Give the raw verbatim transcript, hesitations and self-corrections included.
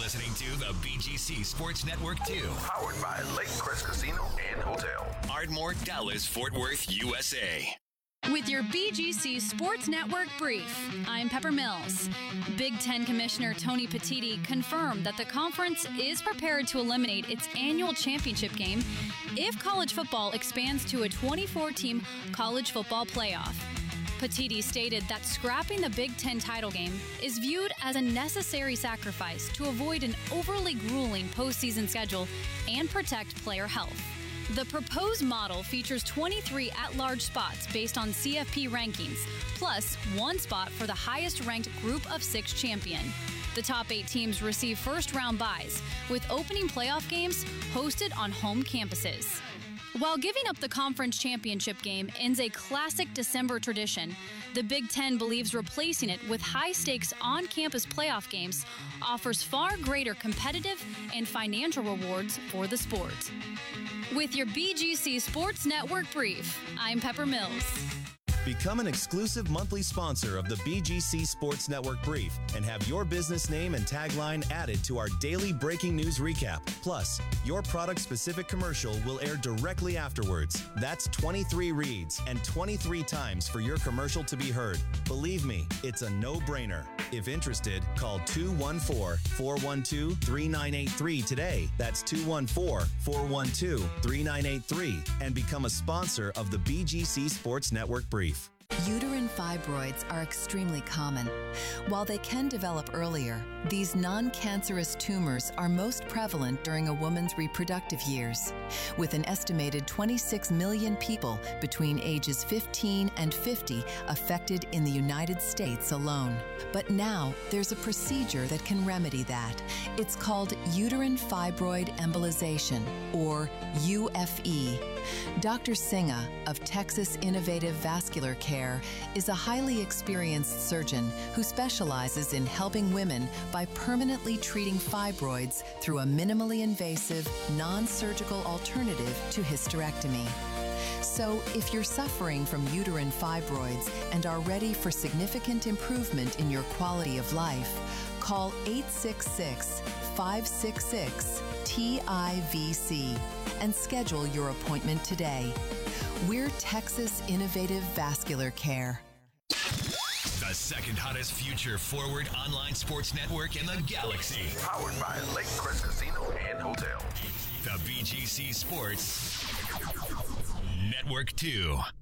listening to the B G C Sports Network two. Powered by Lake Crest Casino and Hotel. Ardmore, Dallas, Fort Worth, U S A. With your B G C Sports Network brief, I'm Pepper Mills. Big Ten Commissioner Tony Petitti confirmed that the conference is prepared to eliminate its annual championship game if college football expands to a twenty-four team college football playoff. Petitti stated that scrapping the Big Ten title game is viewed as a necessary sacrifice to avoid an overly grueling postseason schedule and protect player health. The proposed model features twenty-three at-large spots based on C F P rankings, plus one spot for the highest-ranked group of six champion. The top eight teams receive first-round byes, with opening playoff games hosted on home campuses. While giving up the conference championship game ends a classic December tradition, the Big Ten believes replacing it with high-stakes on-campus playoff games offers far greater competitive and financial rewards for the sport. With your B G C Sports Network brief, I'm Pepper Mills. Become an exclusive monthly sponsor of the B G C Sports Network Brief and have your business name and tagline added to our daily breaking news recap. Plus, your product-specific commercial will air directly afterwards. That's twenty-three reads and twenty-three times for your commercial to be heard. Believe me, it's a no-brainer. If interested, call two one four, four one two, three nine eight three today. That's two one four, four one two, three nine eight three and become a sponsor of the B G C Sports Network Brief. Uterine fibroids are extremely common. While they can develop earlier, these non-cancerous tumors are most prevalent during a woman's reproductive years, with an estimated twenty-six million people between ages fifteen and fifty affected in the United States alone. But now, there's a procedure that can remedy that. It's called uterine fibroid embolization, or U F E. Doctor Singha of Texas Innovative Vascular Care is a highly experienced surgeon who specializes in helping women by permanently treating fibroids through a minimally invasive, non-surgical alternative to hysterectomy. So, if you're suffering from uterine fibroids and are ready for significant improvement in your quality of life, call eight six six, five six six, T I V C and schedule your appointment today. We're Texas Innovative Vascular Care. The second hottest future forward online sports network in the galaxy. Powered by Lake Crest Casino and Hotel. The B G C Sports Network two.